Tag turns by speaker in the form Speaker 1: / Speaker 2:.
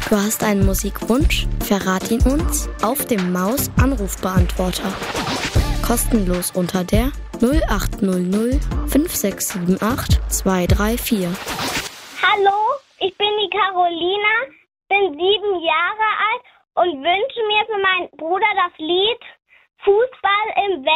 Speaker 1: Du hast einen Musikwunsch? Verrat ihn uns auf dem Maus-Anrufbeantworter. Kostenlos unter der 0800 5678 234.
Speaker 2: Hallo, ich bin die Carolina, bin 7 Jahre alt und wünsche mir für meinen Bruder das Lied Fußball im